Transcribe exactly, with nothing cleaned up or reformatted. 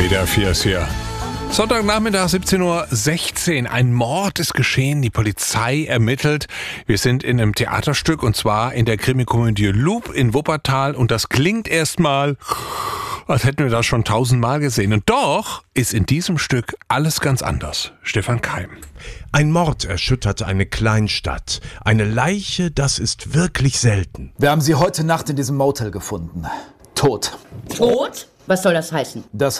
W D R vier ist hier. Sonntagnachmittag siebzehn Uhr sechzehn. Ein Mord ist geschehen, die Polizei ermittelt. Wir sind in einem Theaterstück und zwar in der Krimikomödie Loop in Wuppertal und das klingt erstmal, als hätten wir das schon tausendmal gesehen. Und doch ist in diesem Stück alles ganz anders. Stefan Keim. Ein Mord erschüttert eine Kleinstadt. Eine Leiche, das ist wirklich selten. Wir haben sie heute Nacht in diesem Motel gefunden. Tot. Tot? Was soll das heißen? Das